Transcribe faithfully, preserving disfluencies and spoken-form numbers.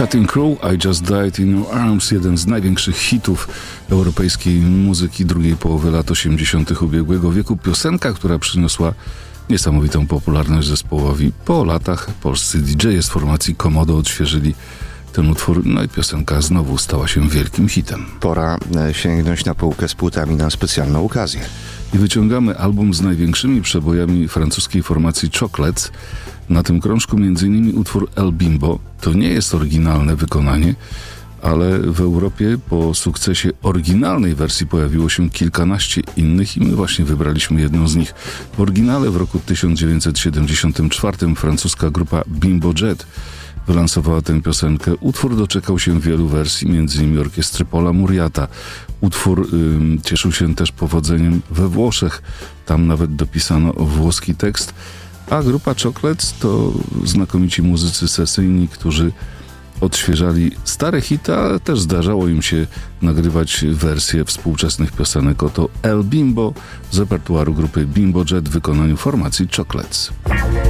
Cutting Crew, I Just Died in Your Arms, jeden z największych hitów europejskiej muzyki drugiej połowy lat osiemdziesiątych ubiegłego wieku. Piosenka, która przyniosła niesamowitą popularność zespołowi. Po latach polscy didżeje z formacji Komodo odświeżyli ten utwór, no i piosenka znowu stała się wielkim hitem. Pora sięgnąć na półkę z płytami na specjalną okazję. I wyciągamy album z największymi przebojami francuskiej formacji Chocolates. Na tym krążku między innymi utwór El Bimbo. To nie jest oryginalne wykonanie, ale w Europie po sukcesie oryginalnej wersji pojawiło się kilkanaście innych i my właśnie wybraliśmy jedną z nich. W oryginale w roku tysiąc dziewięćset siedemdziesiątym czwartym francuska grupa Bimbo Jet wylansowała tę piosenkę. Utwór doczekał się wielu wersji, między innymi orkiestry Paula Muriata. Utwór ym, cieszył się też powodzeniem we Włoszech. Tam nawet dopisano włoski tekst. A grupa Chocolates to znakomici muzycy sesyjni, którzy odświeżali stare hity, ale też zdarzało im się nagrywać wersje współczesnych piosenek. Oto El Bimbo z repertuaru grupy Bimbo Jet w wykonaniu formacji Chocolates.